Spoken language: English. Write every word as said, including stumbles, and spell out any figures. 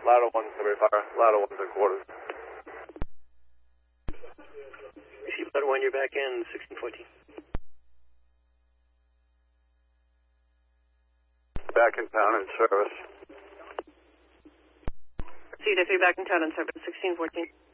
Ladder one, Sunbury Fire. Ladder one, three quarters. Receive Ladder one, you're back in sixteen fourteen. Back in town in service. C D F A back in town in service, sixteen fourteen.